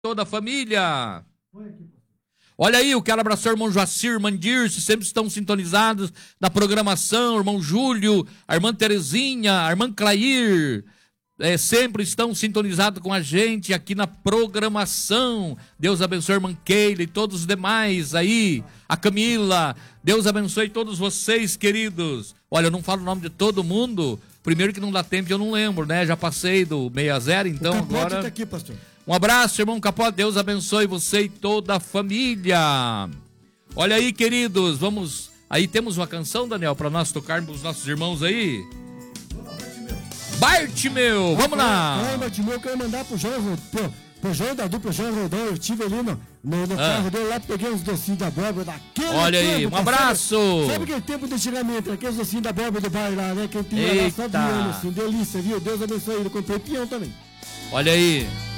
toda a família. Olha aí, eu quero abraçar o irmão Joacir, irmã Dirce, sempre estão sintonizados na programação, o irmão Júlio, a irmã Terezinha, a irmã Clair, sempre estão sintonizados com a gente aqui na programação. Deus abençoe a irmã Keila e todos os demais aí, a Camila, Deus abençoe todos vocês, queridos. Olha, eu não falo o nome de todo mundo, primeiro que não dá tempo, eu não lembro, né? Já passei do 60, então o Capote agora... tá aqui, pastor. Um abraço, irmão Capote, Deus abençoe você e toda a família. Olha aí, queridos, vamos... Aí temos uma canção, Daniel, para nós tocarmos os nossos irmãos aí. Bartimeu, vamos lá. Bartimeu, eu quero mandar pro João da dupla João Rodão. Eu estive ali no carro dele lá, peguei uns docinhos da abóbora daquele. Olha tempo, aí, um abraço. Sabe aquele tempo de antigamente, aqueles docinhos da abóbora do bairro lá, né? Que eu tinha lá só de ano, assim, delícia, viu? Deus abençoe ele, comprei pião também. Olha aí.